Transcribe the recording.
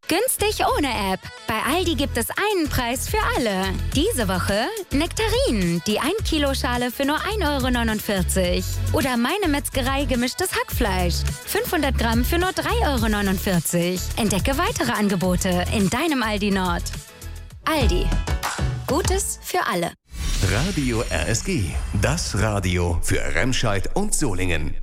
Günstig ohne App. Bei Aldi gibt es einen Preis für alle. Diese Woche Nektarinen, die 1 Kilo Schale für nur 1,49 €. Oder Meine Metzgerei gemischtes Hackfleisch. 500 Gramm für nur 3,49 €. Entdecke weitere Angebote in deinem Aldi Nord. Aldi. Gutes für alle. Radio RSG. Das Radio für Remscheid und Solingen.